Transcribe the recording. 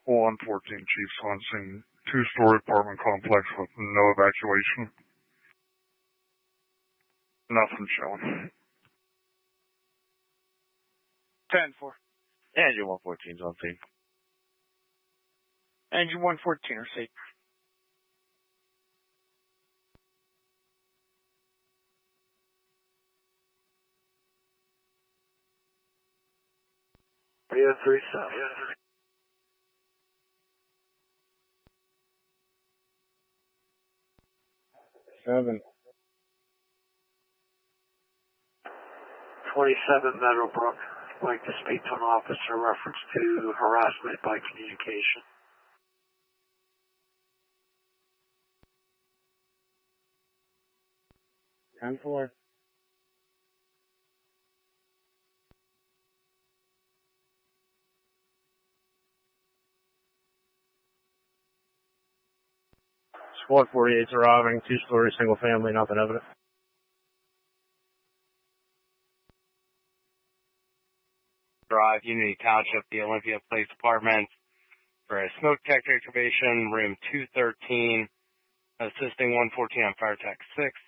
114 Chiefs on scene. Two-story apartment complex with no evacuation. Nothing showing. 10-4. Engine 114 is on scene. Engine 114 are safe. Yeah, 37. 7. 27 Meadowbrook. I'd like to speak to an officer in reference to harassment by communication. 10-4. Squad 48's arriving, two-story, single family, nothing evident. Drive, Unity Township, the Olympia Place Apartments, for a smoke detector excavation, room 213, assisting 114 on fire attack 6.